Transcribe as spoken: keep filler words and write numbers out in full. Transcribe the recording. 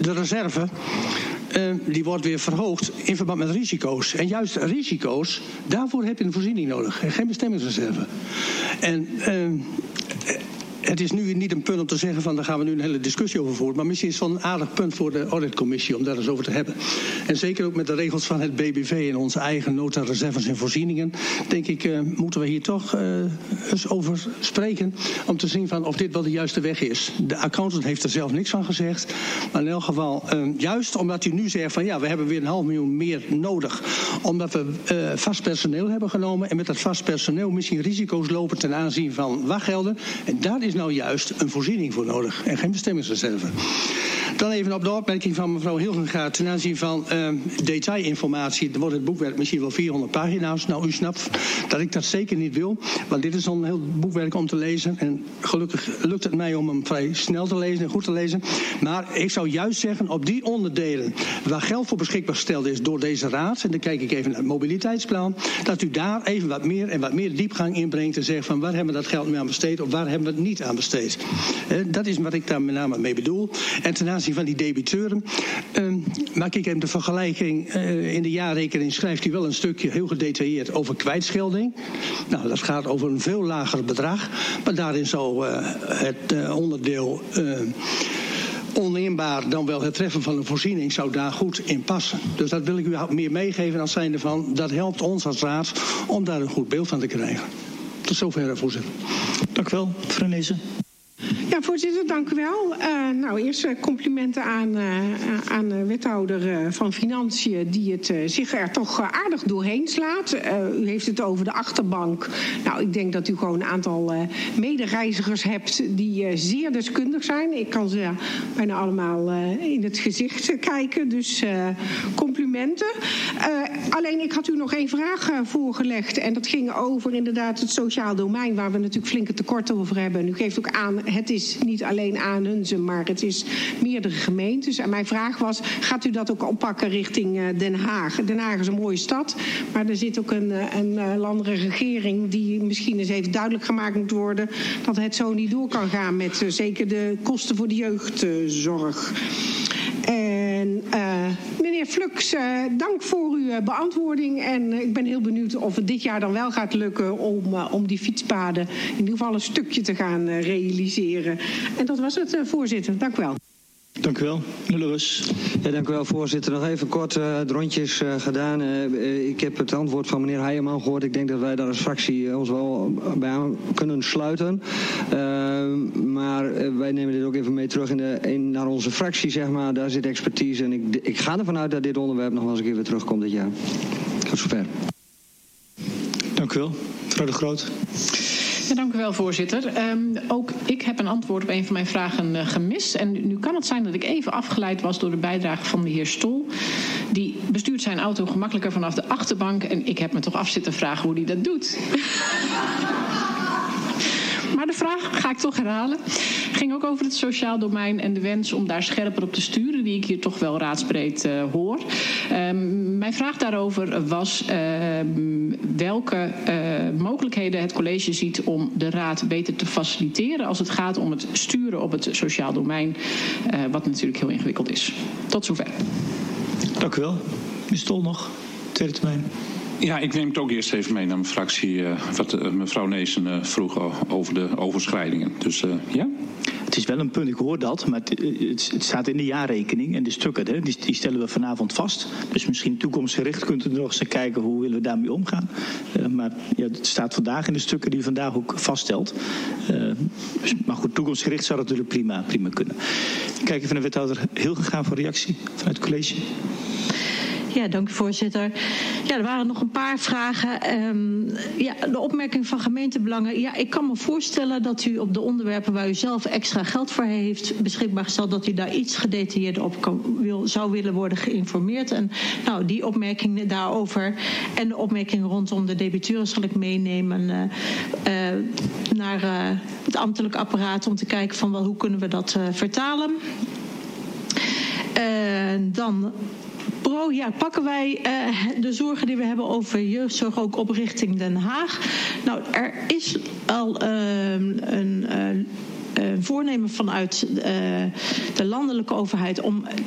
de reserve, uh, die wordt weer verhoogd in verband met risico's. En juist risico's, daarvoor heb je een voorziening nodig. En geen bestemmingsreserve. En uh, het is nu niet een punt om te zeggen van daar gaan we nu een hele discussie over voeren. Maar misschien is het wel een aardig punt voor de auditcommissie om daar eens over te hebben. En zeker ook met de regels van het B B V en onze eigen nota, reserves en voorzieningen. Denk ik, uh, moeten we hier toch uh, eens over spreken. Om te zien van of dit wel de juiste weg is. De accountant heeft er zelf niks van gezegd. Maar in elk geval, uh, juist omdat u nu zegt van ja, we hebben weer een half miljoen meer nodig. Omdat we uh, vast personeel hebben genomen. En met dat vast personeel misschien risico's lopen ten aanzien van wachtgelden. En daar is nou juist een voorziening voor nodig en geen bestemmingsreserve. Dan even op de opmerking van mevrouw Hilgengaard ten aanzien van uh, detailinformatie. Er wordt het boekwerk misschien wel vierhonderd pagina's. Nou, u snapt dat ik dat zeker niet wil, want dit is al een heel boekwerk om te lezen. En gelukkig lukt het mij om hem vrij snel te lezen en goed te lezen. Maar ik zou juist zeggen, op die onderdelen waar geld voor beschikbaar gesteld is door deze raad, en dan kijk ik even naar het mobiliteitsplan, dat u daar even wat meer en wat meer diepgang inbrengt en zegt van waar hebben we dat geld mee aan besteed of waar hebben we het niet aan besteed. Uh, dat is wat ik daar met name mee bedoel. En ten aanzien van die debiteuren uh, maak ik even de vergelijking. Uh, in de jaarrekening schrijft hij wel een stukje heel gedetailleerd over kwijtschelding. Nou, dat gaat over een veel lager bedrag. Maar daarin zou uh, het uh, onderdeel Uh, oninbaar dan wel het treffen van een voorziening zou daar goed in passen. Dus dat wil ik u meer meegeven als zijnde van dat helpt ons als raad om daar een goed beeld van te krijgen. Tot zover, voorzitter. Dank u wel, mevrouw Nezen. Ja, voorzitter, dank u wel. Uh, nou, eerst uh, complimenten aan, uh, aan de wethouder uh, van Financiën die het uh, zich er toch uh, aardig doorheen slaat. Uh, u heeft het over de achterbank. Nou, ik denk dat u gewoon een aantal uh, medereizigers hebt die uh, zeer deskundig zijn. Ik kan ze uh, bijna allemaal uh, in het gezicht uh, kijken, dus uh, complimenten. Uh, alleen, ik had u nog één vraag uh, voorgelegd en dat ging over inderdaad het sociaal domein waar we natuurlijk flinke tekorten over hebben. En u geeft ook aan, het is niet alleen aan Hunze, maar het is meerdere gemeentes. En mijn vraag was, gaat u dat ook oppakken richting Den Haag? Den Haag is een mooie stad, maar er zit ook een, een landelijke regering die misschien eens even duidelijk gemaakt moet worden dat het zo niet door kan gaan met uh, zeker de kosten voor de jeugdzorg. En uh, meneer Flux, uh, dank voor uw uh, beantwoording. En uh, ik ben heel benieuwd of het dit jaar dan wel gaat lukken om, uh, om die fietspaden in ieder geval een stukje te gaan uh, realiseren. En dat was het, uh, voorzitter. Dank u wel. Dank u wel. Meneer Lewis. Ja, dank u wel, voorzitter. Nog even kort uh, de rondjes uh, gedaan. Uh, uh, ik heb het antwoord van meneer Heijerman gehoord. Ik denk dat wij daar als fractie uh, ons wel bij aan kunnen sluiten. Uh, maar uh, wij nemen dit ook even mee terug in de, in, naar onze fractie, zeg maar. Daar zit expertise. En ik, ik ga ervan uit dat dit onderwerp nog wel eens een keer weer terugkomt dit jaar. Tot zover. Dank u wel. Mevrouw De Groot. Ja, dank u wel, voorzitter. Um, ook ik heb een antwoord op een van mijn vragen uh, gemist. En nu, nu kan het zijn dat ik even afgeleid was door de bijdrage van de heer Stol. Die bestuurt zijn auto gemakkelijker vanaf de achterbank. En ik heb me toch af zitten vragen hoe hij dat doet. Maar de vraag ga ik toch herhalen. Ging ook over het sociaal domein en de wens om daar scherper op te sturen, die ik hier toch wel raadsbreed uh, hoor. Um, mijn vraag daarover was uh, welke uh, mogelijkheden het college ziet om de raad beter te faciliteren als het gaat om het sturen op het sociaal domein, uh, wat natuurlijk heel ingewikkeld is. Tot zover. Dank u wel. Meneer Stol nog, tweede termijn. Ja, ik neem het ook eerst even mee naar mijn fractie. Uh, wat uh, mevrouw Neesen uh, vroeg over de overschrijdingen. Dus uh, ja. Het is wel een punt, ik hoor dat, maar het, het, het staat in de jaarrekening en de stukken, hè, die, die stellen we vanavond vast. Dus misschien toekomstgericht kunt u er nog eens naar kijken hoe willen we daarmee omgaan. Uh, maar ja, het staat vandaag in de stukken die u vandaag ook vaststelt. Uh, maar goed, toekomstgericht zou dat natuurlijk prima, prima kunnen. Ik kijk even naar wethouder Hilgengaard voor reactie vanuit het college. Ja, dank u, voorzitter. Ja, er waren nog een paar vragen. Um, ja, de opmerking van gemeentebelangen. Ja, ik kan me voorstellen dat u op de onderwerpen waar u zelf extra geld voor heeft beschikbaar gesteld, dat u daar iets gedetailleerder op kan, wil, zou willen worden geïnformeerd. En nou, die opmerking daarover en de opmerking rondom de debiteuren zal ik meenemen uh, uh, naar uh, het ambtelijk apparaat om te kijken van wel, hoe kunnen we dat uh, vertalen. Uh, dan Pro, ja, pakken wij uh, de zorgen die we hebben over jeugdzorg ook op richting Den Haag. Nou, er is al uh, een uh, uh, voornemen vanuit uh, de landelijke overheid om